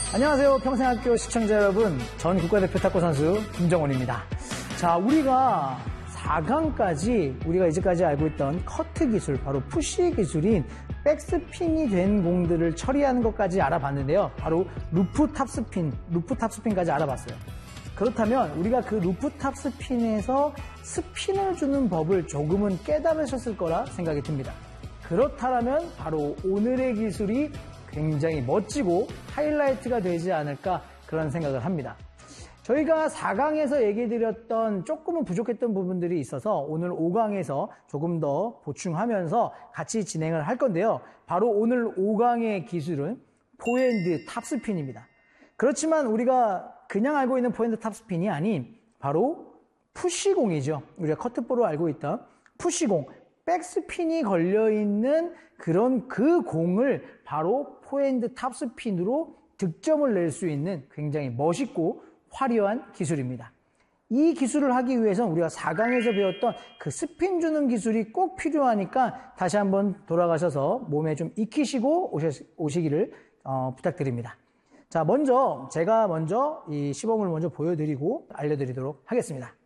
안녕하세요. 평생학교 시청자 여러분. 전 국가대표 탁구 선수 김정원입니다. 자, 우리가 4강까지 우리가 이제까지 알고 있던 커트 기술, 바로 푸시 기술인 백스핀이 된 공들을 처리하는 것까지 알아봤는데요. 바로 루프 탑스핀까지 알아봤어요. 그렇다면 우리가 그 루프 탑스핀에서 스핀을 주는 법을 조금은 깨달으셨을 거라 생각이 듭니다. 그렇다면 바로 오늘의 기술이 굉장히 멋지고 하이라이트가 되지 않을까 그런 생각을 합니다. 저희가 4강에서 얘기드렸던 조금은 부족했던 부분들이 있어서 오늘 5강에서 조금 더 보충하면서 같이 진행을 할 건데요. 바로 오늘 5강의 기술은 포핸드 탑스핀입니다. 그렇지만 우리가 그냥 알고 있는 포핸드 탑스핀이 아닌 바로 푸시공이죠. 우리가 커트볼로 알고 있던 푸시공, 백스핀이 걸려있는 그런 그 공을 바로 포핸드 탑스핀으로 득점을 낼 수 있는 굉장히 멋있고 화려한 기술입니다. 이 기술을 하기 위해서는 우리가 4강에서 배웠던 그 스핀 주는 기술이 꼭 필요하니까 다시 한번 돌아가셔서 몸에 좀 익히시고 오시기를 부탁드립니다. 자, 제가 먼저 이 시범을 먼저 보여드리고 알려드리도록 하겠습니다.